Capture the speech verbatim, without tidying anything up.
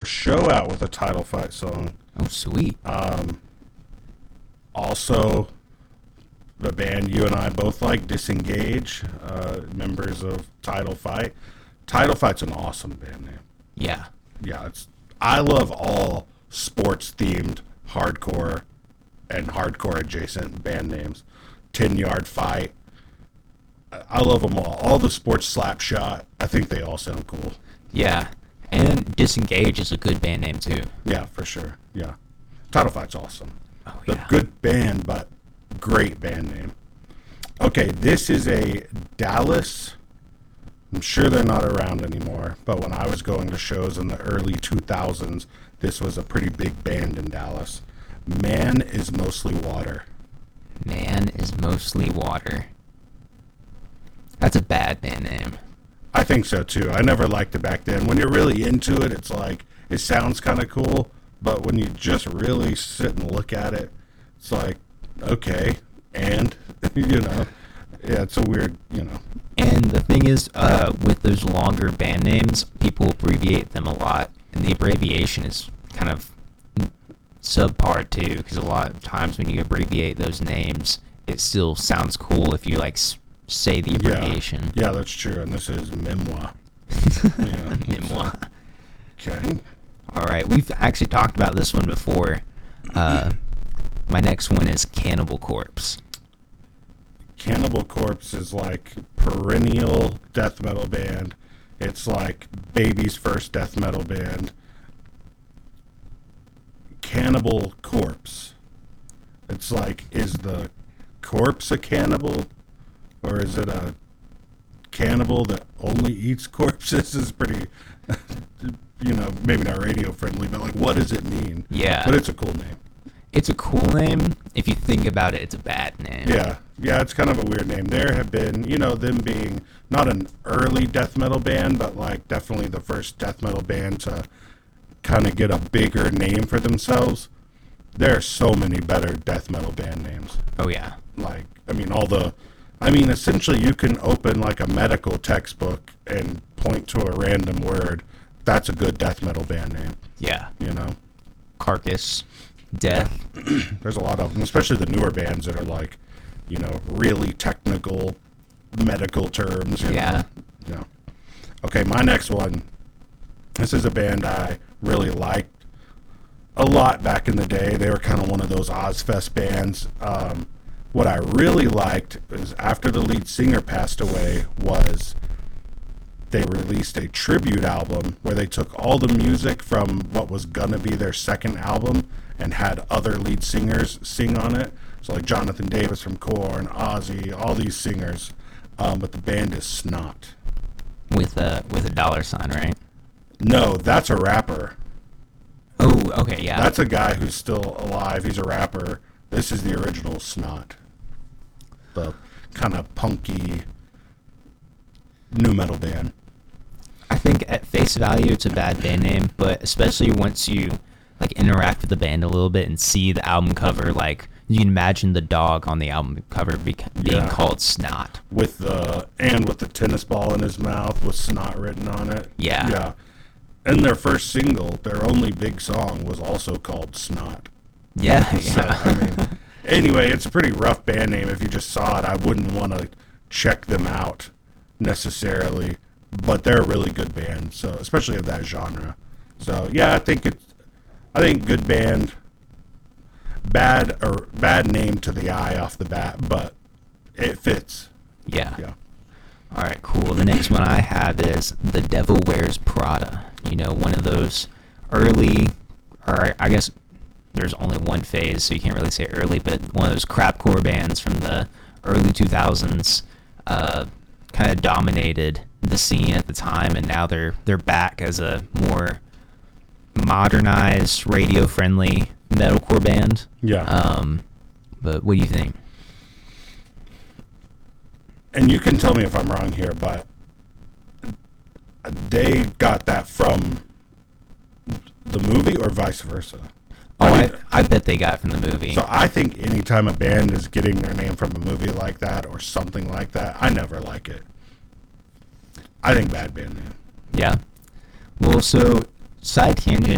show out with a Title Fight song. Oh, sweet. Um, also, the band you and I both like, Disengage, uh, members of Title Fight. Title Fight's an awesome band name. Yeah. Yeah, it's. I love all sports-themed hardcore and hardcore adjacent band names. Ten Yard Fight. I love them all. All the sports slap shot. I think they all sound cool. Yeah. And Disengage is a good band name, too. Yeah, for sure. Yeah. Title Fight's awesome. Oh, The yeah. good band, but great band name. Okay, this is a Dallas. I'm sure they're not around anymore, but when I was going to shows in the early two thousands, this was a pretty big band in Dallas. Man is Mostly Water. Man is Mostly Water. That's a bad band name. I think so too. I never liked it back then. When you're really into it, it's like, it sounds kind of cool, but when you just really sit and look at it, it's like, okay, and, you know, yeah, it's a weird, you know. And the thing is, uh, with those longer band names, people abbreviate them a lot, and the abbreviation is kind of subpar too, because a lot of times when you abbreviate those names, it still sounds cool if you like s- say the abbreviation. Yeah, yeah, that's true, and this is Memoir. Yeah, Memoir. okay. All right, we've actually talked about this one before. Uh, my next one is Cannibal Corpse. Cannibal Corpse is like perennial death metal band. It's like baby's first death metal band. Cannibal Corpse. It's like, is the corpse a cannibal? Or is it a cannibal that only eats corpses? Is pretty, you know, maybe not radio friendly, but like, what does it mean? Yeah. But it's a cool name. It's a cool name. If you think about it, it's a bad name. Yeah, yeah, it's kind of a weird name. There have been, you know, them being not an early death metal band, but like definitely the first death metal band to kind of get a bigger name for themselves. There are so many better death metal band names. Oh, yeah. Like, I mean, all the, I mean, essentially you can open like a medical textbook and point to a random word. That's a good death metal band name, Yeah. you know? Carcass. Death. There's a lot of them, especially the newer bands that are like, you know, really technical medical terms. You Yeah. Know? Yeah. Okay, my next one. This is a band I really liked a lot back in the day. They were kind of one of those Ozfest bands. Um, what I really liked is after the lead singer passed away was they released a tribute album where they took all the music from what was gonna be their second album and had other lead singers sing on it. So like Jonathan Davis from Korn, Ozzy, all these singers. Um, but the band is Snot. With a with a dollar sign, right? No, that's a rapper. Oh, okay, yeah. That's a guy who's still alive. He's a rapper. This is the original Snot. The kind of punky nu metal band. I think at face value it's a bad band name, but especially once you like interact with the band a little bit and see the album cover, like you can imagine the dog on the album cover be- being Yeah. called Snot. With the and with the tennis ball in his mouth with Snot written on it. Yeah. Yeah. And their first single, their only big song, was also called Snot. Yeah, So, yeah. I mean, anyway, it's a pretty rough band name. If you just saw it, I wouldn't want to check them out necessarily, but they're a really good band. So, especially of that genre. So, yeah, I think it's, I think good band, bad or bad name to the eye off the bat, but it fits. yeah. Yeah. All right, cool. The next one I have is The Devil Wears Prada. You know, one of those early, or I guess there's only one phase, so you can't really say early, but one of those crapcore bands from the early two thousands, uh, kind of dominated the scene at the time, and now they're they're back as a more modernized, radio-friendly metalcore band. Yeah. Um, but what do you think? And you can tell me if I'm wrong here, but they got that from the movie or vice versa? Oh, I I, mean, I bet they got it from the movie. so I think anytime a band is getting their name from a movie like that or something like that, I never like it. I think bad band name. Yeah. Well, so side tangent.